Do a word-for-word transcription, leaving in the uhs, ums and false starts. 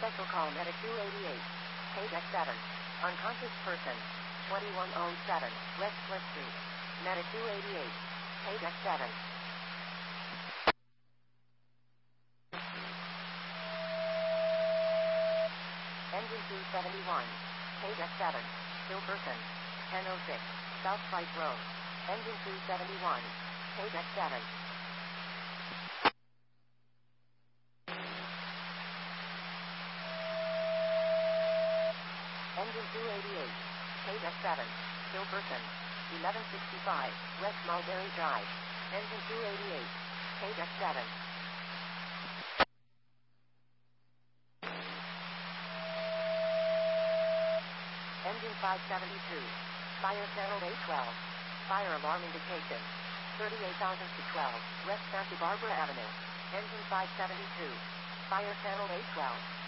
Special call Meta two eighty-eight. Page X seven. Unconscious person. twenty-one oh seven. West Cliff Street. Meta two eighty-eight. Page X seven. Engine two seventy-one. Page X seven. Still person. ten oh six. South Price Road. Engine two seventy-one. Page X seven. Engine two eighty-eight. Page X seven. Still person. eleven sixty-five. West Mulberry Drive. Engine two eighty-eight. Page X seven. Engine five seventy-two. Fire channel A twelve. Fire alarm indication. thirty-eight thousand to twelve. West Santa Barbara Avenue. Engine five seventy-two. Fire channel A twelve.